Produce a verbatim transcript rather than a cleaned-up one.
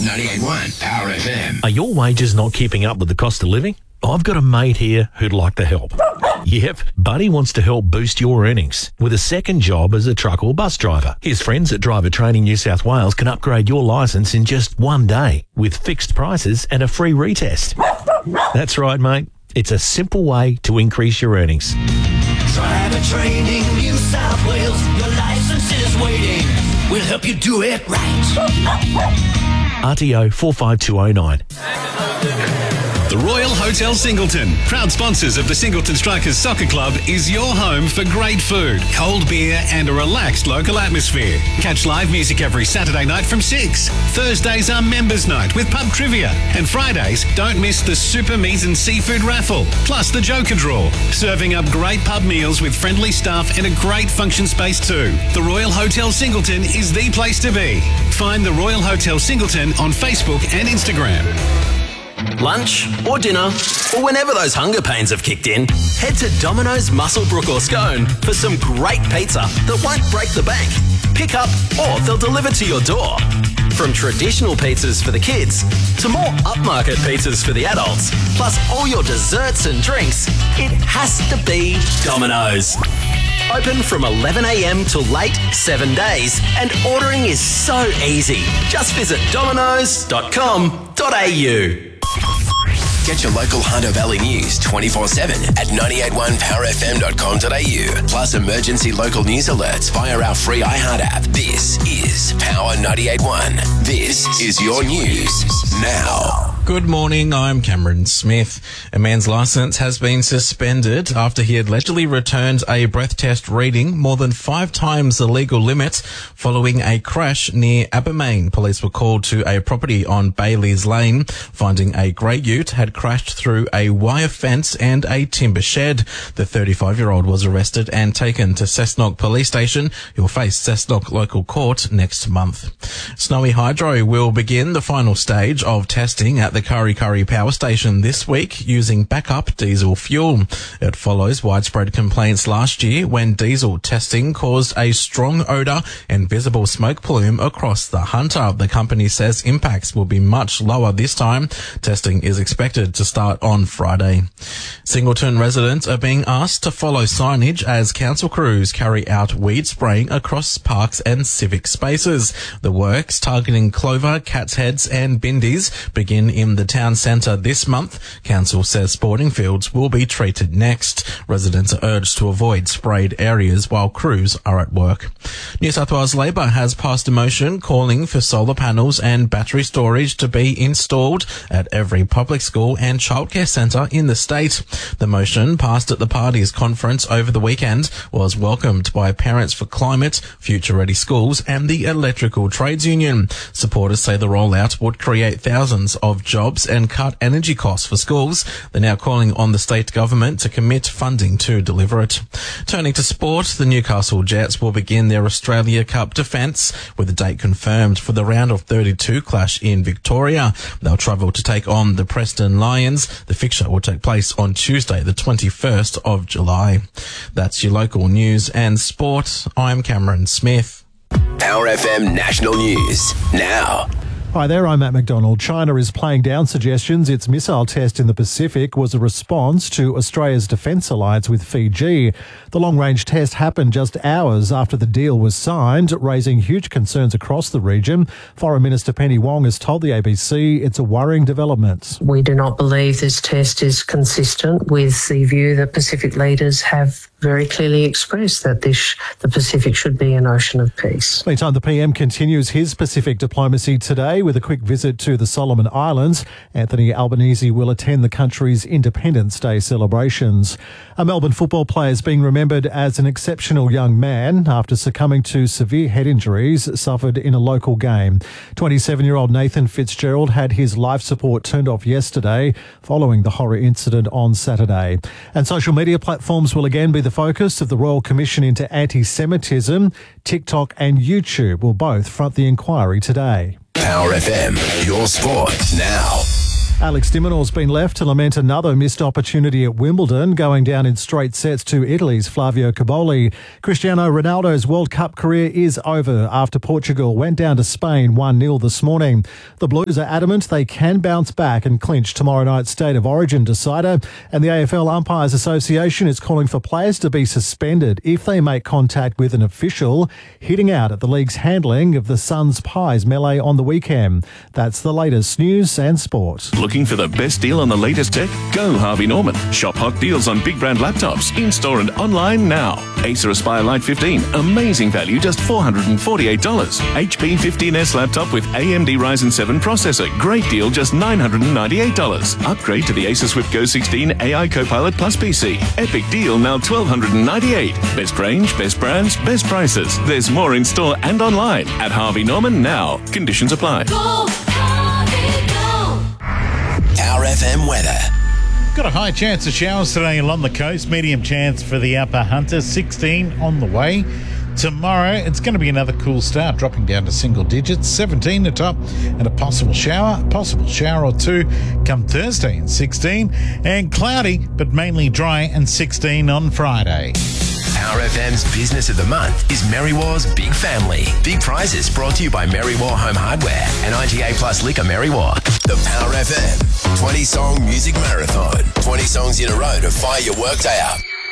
ninety-eight point one Power F M. Are your wages not keeping up with the cost of living? I've got a mate here who'd like to help. Yep, Buddy wants to help boost your earnings with a second job as a truck or bus driver. His friends at Driver Training New South Wales can upgrade your licence in just one day with fixed prices and a free retest. That's right, mate. It's a simple way to increase your earnings. Driver Training New South Wales, your licence is waiting. We'll help you do it right. R T O four five two oh nine. The Royal Hotel Singleton, proud sponsors of the Singleton Strikers Soccer Club, is your home for great food, cold beer and a relaxed local atmosphere. Catch live music every Saturday night from six. Thursdays are members' night with pub trivia. And Fridays, don't miss the super meat and seafood raffle, plus the Joker draw. Serving up great pub meals with friendly staff and a great function space too. The Royal Hotel Singleton is the place to be. Find the Royal Hotel Singleton on Facebook and Instagram. Lunch or dinner, or whenever those hunger pains have kicked in, head to Domino's Musselbrook or Scone for some great pizza that won't break the bank. Pick up or they'll deliver to your door. From traditional pizzas for the kids to more upmarket pizzas for the adults, plus all your desserts and drinks, it has to be Domino's. Open from eleven a m till late, seven days, and ordering is so easy. Just visit dominoes dot com dot a u. Get your local Hunter Valley news twenty-four seven at ninety-eight point one power f m dot com dot a u. Plus emergency local news alerts via our free iHeart app. This is Power ninety-eight point one. This is your news now. Good morning, I'm Cameron Smith. A man's licence has been suspended after he allegedly returned a breath test reading more than five times the legal limit following a crash near Abermain. Police were called to a property on Bailey's Lane, finding a grey ute had crashed through a wire fence and a timber shed. The thirty-five-year-old was arrested and taken to Cessnock Police Station. He'll face Cessnock Local Court next month. Snowy Hydro will begin the final stage of testing at the Kurri Kurri Power Station this week using backup diesel fuel. It follows widespread complaints last year when diesel testing caused a strong odour and visible smoke plume across the Hunter. The company says impacts will be much lower this time. Testing is expected to start on Friday. Singleton residents are being asked to follow signage as council crews carry out weed spraying across parks and civic spaces. The works, targeting Clover, Cats Heads and Bindies, begin in the town centre this month. Council says sporting fields will be treated next. Residents are urged to avoid sprayed areas while crews are at work. New South Wales Labor has passed a motion calling for solar panels and battery storage to be installed at every public school and childcare centre in the state. The motion, passed at the party's conference over the weekend, was welcomed by Parents for Climate, Future Ready Schools and the Electrical Trades Union. Supporters say the rollout would create thousands of jobs and cut energy costs for schools. They're now calling on the state government to commit funding to deliver it. Turning to sport, the Newcastle Jets will begin their Australia Cup defence with a date confirmed for the round of thirty-two clash in Victoria. They'll travel to take on the Preston Lions. The fixture will take place on Tuesday, the twenty-first of July. That's your local news and sport. I'm Cameron Smith. Power F M National News now. Hi there, I'm Matt McDonald. China is playing down suggestions its missile test in the Pacific was a response to Australia's defence alliance with Fiji. The long-range test happened just hours after the deal was signed, raising huge concerns across the region. Foreign Minister Penny Wong has told the A B C it's a worrying development. We do not believe this test is consistent with the view that Pacific leaders have very clearly expressed that this, the Pacific should be an ocean of peace. Meantime, the P M continues his Pacific diplomacy today with a quick visit to the Solomon Islands. Anthony Albanese will attend the country's Independence Day celebrations. A Melbourne football player is being remembered as an exceptional young man after succumbing to severe head injuries suffered in a local game. twenty-seven-year-old Nathan Fitzgerald had his life support turned off yesterday following the horror incident on Saturday. And social media platforms will again be the focus of the Royal Commission into Anti-Semitism. TikTok and YouTube will both front the inquiry today. Power F M, your sport now. Alex de Minaur's been left to lament another missed opportunity at Wimbledon, going down in straight sets to Italy's Flavio Cobolli. Cristiano Ronaldo's World Cup career is over after Portugal went down to Spain one nil this morning. The Blues are adamant they can bounce back and clinch tomorrow night's State of Origin decider, and the A F L Umpires Association is calling for players to be suspended if they make contact with an official, hitting out at the league's handling of the Suns Pies melee on the weekend. That's the latest news and sport. Looking for the best deal on the latest tech? Go Harvey Norman. Shop hot deals on big brand laptops, in-store and online now. Acer Aspire Lite fifteen, amazing value, just four hundred forty-eight dollars. H P fifteen S laptop with A M D Ryzen seven processor, great deal, just nine hundred ninety-eight dollars. Upgrade to the Acer Swift Go sixteen A I Copilot Plus P C. Epic deal, now twelve ninety-eight dollars. Best range, best brands, best prices. There's more in store and online at Harvey Norman now. Conditions apply. Go, Harvey, go. Power F M weather. Got a high chance of showers today along the coast. Medium chance for the Upper Hunter. sixteen on the way. Tomorrow, it's going to be another cool start, dropping down to single digits. seventeen the top, and a possible shower, possible shower or two come Thursday and sixteen. And cloudy, but mainly dry and sixteen on Friday. Power F M's Business of the Month is Merrywar's Big Family. Big prizes brought to you by Merrywar Home Hardware and I G A Plus Liquor Merrywar. The Power F M twenty song music marathon. twenty songs in a row to fire your workday up.